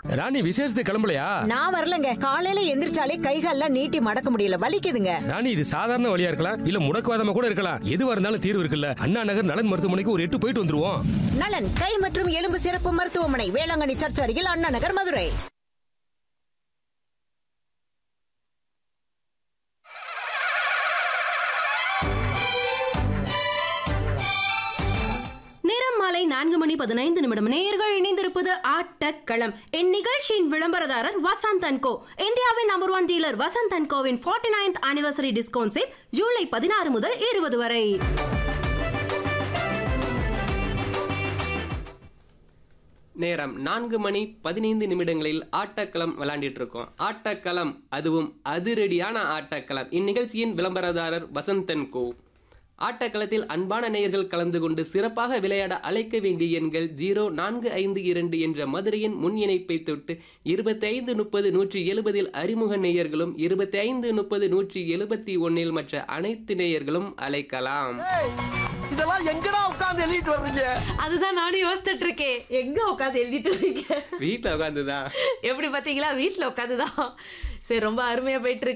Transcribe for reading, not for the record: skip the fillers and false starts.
ராணி விசேஷத்துக்கு கிளம்பலையா? நான் வரலங்க. காலையில எந்திரிச்சாலே கைகால்லாம் நீட்டி மடக்க முடியல, வலிக்குதுங்க. ராணி இது சாதாரண வழியா இருக்கலாம், இல்ல முடக்குவாதமா கூட இருக்கலாம். எதுவா இருந்தாலும் தீர்வு இருக்குல்ல. அண்ணா நகர் நலன் மருத்துவமனைக்கு ஒரு 8 போயிட்டு வந்துருவோம். நலன் கை மற்றும் எலும்பு சிறப்பு மருத்துவமனை, வேளாங்கண்ணி சர்ச் அருகில், அண்ணா நகர், மதுரை. மாலை 4:15 நேயர்கள் இணைந்திருப்பது ஆட்டக்களம். இந்நிகழ்ச்சியின் விளம்பரதாரர் வசந்த் அண்ட் கோ. இந்தியாவின் number 1 dealer Vasanth and CoWIN 49th anniversary discount sale July 16 முதல் 20 வரை. நேரம் 4:15 ஆட்டக்களம் விளையாண்டிட்டு இருக்கோம். ஆட்டக்களம், அதுவும் அதிரடியான ஆட்டக்களம். இந்நிகழ்ச்சியின் விளம்பரதாரர் வசந்த் அண்ட் கோ. ஆட்டக்களத்தில் அன்பான நேயர்கள் கலந்து கொண்டு சிறப்பாக விளையாட அழைக்க வேண்டிய எண்கள் 0452 என்ற மதுரையின் முன் இணைப்பை தொட்டு 2530-170 அறிமுக நேயர்களும் 2530-171 மற்ற அனைத்து நேயர்களும் அழைக்கலாம். இதெல்லாம் எங்கடா உட்கார்ந்து எழுதிட்டு வர்றீங்க? அதுதான் நானும் யோசிச்சுட்டு இருக்கேன். எங்க உட்காந்து எழுதிட்டு வரீங்க? வீட்டுல உட்காந்துதான். எப்படி பாத்தீங்களா? வீட்டுல உட்காந்துதான். சரி, ரொம்ப அருமையா போயிட்டு இருக்கு.